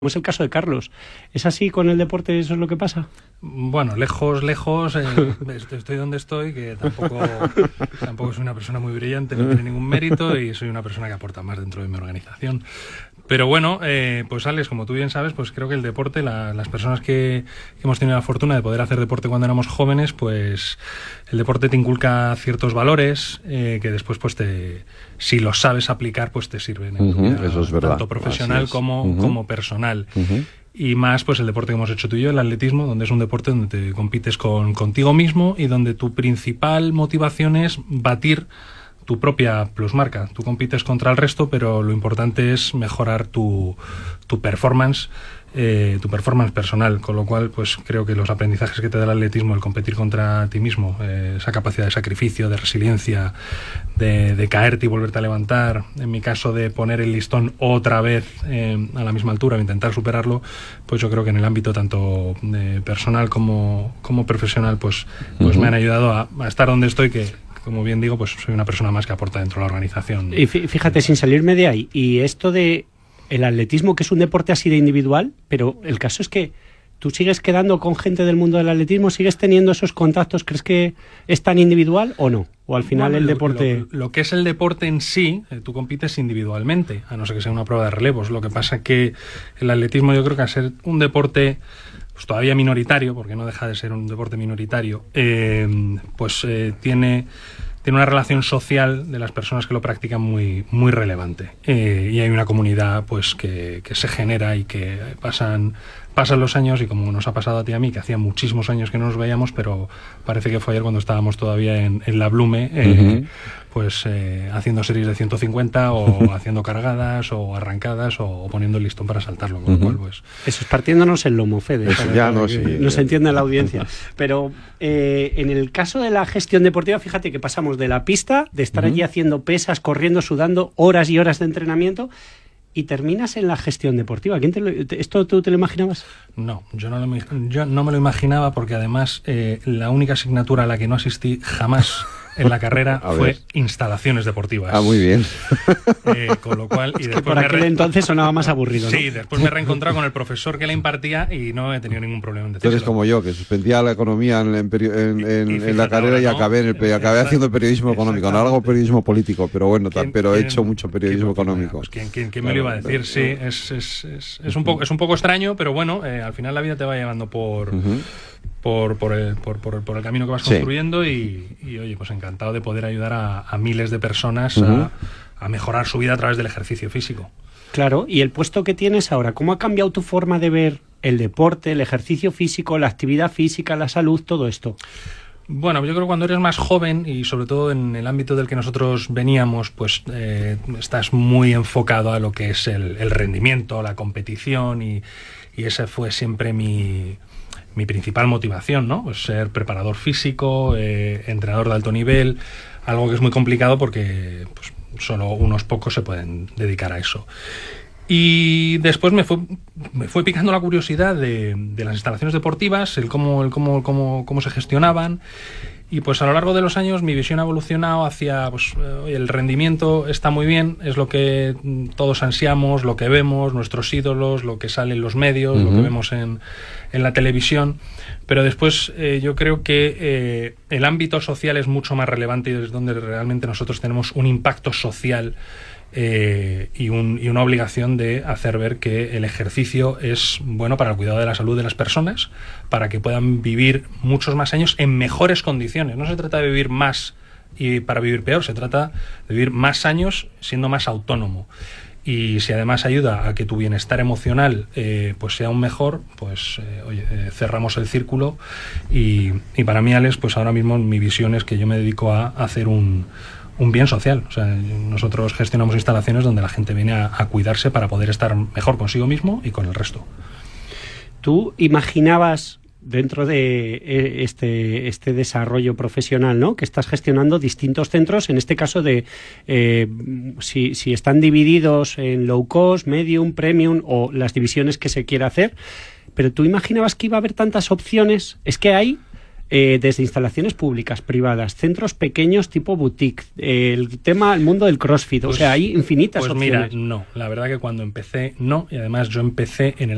Como es el caso de Carlos. ¿Es así con el deporte? ¿Eso es lo que pasa? Bueno, lejos, estoy donde estoy, que tampoco soy una persona muy brillante, no tiene ningún mérito y soy una persona que aporta más dentro de mi organización. Pero bueno, pues Alex, como tú bien sabes, pues creo que el deporte, las personas que hemos tenido la fortuna de poder hacer deporte cuando éramos jóvenes, pues el deporte te inculca ciertos valores que después, pues si los sabes aplicar, pues te sirven en tu vida, eso es verdad, tanto profesional como personal. Y más pues el deporte que hemos hecho tú y yo, el atletismo, donde es un deporte donde te compites contigo mismo y donde tu principal motivación es batir tu propia plusmarca. Tú compites contra el resto, pero lo importante es mejorar tu performance personal, con lo cual pues creo que los aprendizajes que te da el atletismo, el competir contra ti mismo, esa capacidad de sacrificio, de resiliencia, de caerte y volverte a levantar, en mi caso de poner el listón otra vez a la misma altura o intentar superarlo, pues yo creo que en el ámbito tanto personal como profesional pues me han ayudado a estar donde estoy, que como bien digo, pues soy una persona más que aporta dentro de la organización. Y fíjate, sin salirme de ahí, y esto de el atletismo, que es un deporte así de individual, pero el caso es que tú sigues quedando con gente del mundo del atletismo, sigues teniendo esos contactos, ¿crees que es tan individual o no? O al final el deporte... Lo que es el deporte en sí, tú compites individualmente, a no ser que sea una prueba de relevos. Lo que pasa que el atletismo, yo creo que al ser un deporte pues todavía minoritario, porque no deja de ser un deporte minoritario, tiene una relación social de las personas que lo practican muy, muy relevante. Y hay una comunidad pues que se genera y que pasan los años, y como nos ha pasado a ti y a mí, que hacía muchísimos años que no nos veíamos, pero parece que fue ayer cuando estábamos todavía en la Blume, haciendo series de 150 o haciendo cargadas o arrancadas o poniendo el listón para saltarlo, con lo cual pues... Eso es partiéndonos el lomo, Fede. Eso ya no, sí. No se entiende la audiencia. Pero en el caso de la gestión deportiva, fíjate que pasamos de la pista, de estar allí haciendo pesas, corriendo, sudando, horas y horas de entrenamiento, y terminas en la gestión deportiva. ¿Esto tú te lo imaginabas? No, yo no me lo imaginaba, porque además la única asignatura a la que no asistí jamás en la carrera fue instalaciones deportivas. Muy bien. Con lo cual... Y después por aquel entonces sonaba más aburrido, ¿no? Sí, después me he reencontrado con el profesor que la impartía y no he tenido ningún problema en decirlo. Entonces, como yo, que suspendía la economía en la carrera ahora, ¿no? acabé haciendo periodismo económico. No hago periodismo político, pero bueno, he hecho mucho periodismo económico. Pues ¿quién me lo iba a decir? Sí, es un poco extraño, pero bueno, al final la vida te va llevando por el camino que vas construyendo y oye, pues encantado de poder ayudar a miles de personas a mejorar su vida a través del ejercicio físico. Claro, y el puesto que tienes ahora, ¿cómo ha cambiado tu forma de ver el deporte, el ejercicio físico, la actividad física, la salud, todo esto? Bueno, yo creo que cuando eres más joven y sobre todo en el ámbito del que nosotros veníamos, pues estás muy enfocado a lo que es el rendimiento, la competición y esa fue siempre mi principal motivación, ¿no? Pues ser preparador físico, entrenador de alto nivel, algo que es muy complicado porque pues, solo unos pocos se pueden dedicar a eso. Y después me fue picando la curiosidad de las instalaciones deportivas, el cómo se gestionaban. Y pues a lo largo de los años mi visión ha evolucionado hacia pues, el rendimiento está muy bien, es lo que todos ansiamos, lo que vemos, nuestros ídolos, lo que sale en los medios, lo que vemos en la televisión, pero después yo creo que el ámbito social es mucho más relevante y es donde realmente nosotros tenemos un impacto social y una obligación de hacer ver que el ejercicio es bueno para el cuidado de la salud de las personas, para que puedan vivir muchos más años en mejores condiciones. No se trata de vivir más y para vivir peor, se trata de vivir más años siendo más autónomo. Y si además ayuda a que tu bienestar emocional pues sea aún mejor, pues cerramos el círculo y para mí, Alex, pues ahora mismo mi visión es que yo me dedico a hacer un bien social. O sea, nosotros gestionamos instalaciones donde la gente viene a cuidarse para poder estar mejor consigo mismo y con el resto. ¿Tú imaginabas dentro de este desarrollo profesional, ¿no?, que estás gestionando distintos centros, en este caso de si están divididos en low cost, medium, premium o las divisiones que se quiera hacer, pero tú imaginabas que iba a haber tantas opciones? Es que hay desde instalaciones públicas, privadas, centros pequeños tipo boutique, el mundo del CrossFit, pues, o sea, hay infinitas opciones. Pues mira, no, la verdad que cuando empecé no, y además yo empecé en el